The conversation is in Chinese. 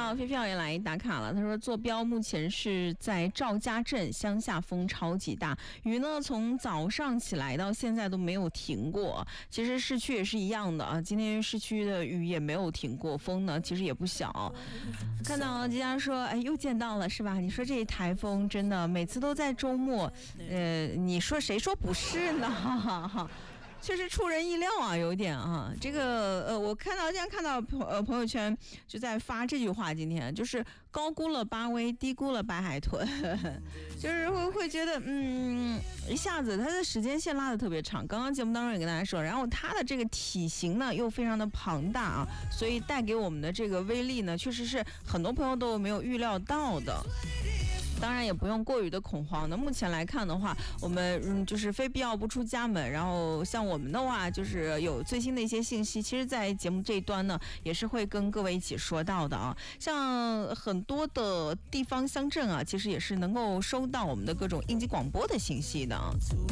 到飞票也来打卡了，他说坐标目前是在赵家镇，乡下风超级大，雨呢从早上起来到现在都没有停过。其实市区也是一样的啊，今天市区的雨也没有停过，风呢其实也不小。看到吉佳说，哎，又见到了是吧？你说这台风真的每次都在周末，你说谁说不是呢？确实出人意料啊，有点啊。这个我今天看到朋友圈就在发这句话，今天就是高估了巴威，低估了白海豚，就是会觉得一下子它的时间线拉得特别长。刚刚节目当中也跟大家说，然后它的这个体型呢又非常的庞大啊，所以带给我们的这个威力呢，确实是很多朋友都没有预料到的。当然也不用过于的恐慌。那目前来看的话，我们就是非必要不出家门。然后像我们的话，就是有最新的一些信息，其实在节目这一端呢，也是会跟各位一起说到的啊。像很多的地方乡镇啊，其实也是能够收到我们的各种应急广播的信息的。